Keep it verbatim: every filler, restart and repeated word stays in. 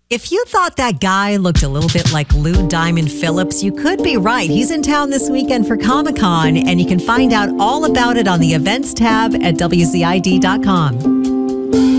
If you thought that guy looked a little bit like Lou Diamond Phillips, you could be right. He's in town this weekend for Comic-Con, and you can find out all about it on the events tab at W Z I D dot com.